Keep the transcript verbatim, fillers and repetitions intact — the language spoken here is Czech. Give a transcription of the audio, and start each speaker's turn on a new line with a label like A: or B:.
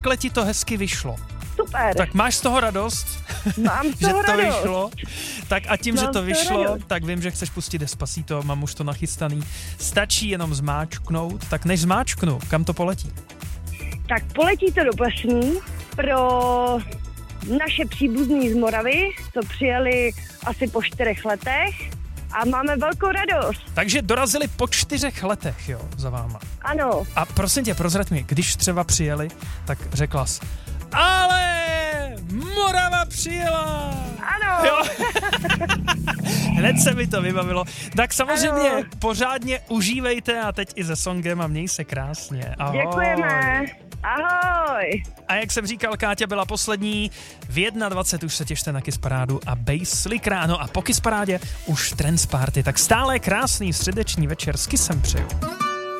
A: takhle ti to hezky vyšlo.
B: Super.
A: Tak máš z toho radost?
B: Mám z toho
A: že to
B: radost.
A: vyšlo? Tak a tím,
B: Mám
A: že to
B: z toho
A: vyšlo,
B: radost.
A: tak vím, že chceš pustit Despacito, mám už to nachystaný. Stačí jenom zmáčknout, tak než zmáčknu, kam to poletí?
B: Tak poletí to do Plesní pro naše příbuzní z Moravy, co přijeli asi po čtyřech letech a máme velkou radost.
A: Takže dorazili po čtyřech letech, jo, za váma.
B: Ano.
A: A prosím tě, prozrať mi, když třeba přijeli, tak řekla jsi, ale Morava přijela!
B: Ano.
A: Jo. Hned se mi to vybavilo. Tak samozřejmě
B: Ano.
A: pořádně užívejte a teď i se songem a měj se krásně. Ahoj.
B: Děkujeme. Ahoj.
A: A jak jsem říkal, Káťa byla poslední. V dvacet jedna už se těšte na Kiss Parádu a Basslik ráno a po Kiss Parádě už Trance Party. Tak stále krásný středeční večer s Kissem přeju.